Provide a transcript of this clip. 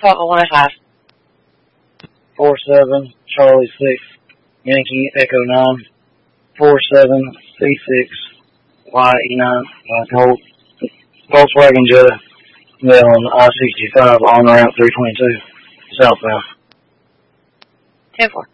Papa 105. 47 Charlie 6 Yankee Echo 9 47 C6 YE9 Volkswagen Jetta on I-65 on Route 322 southbound. 10-4.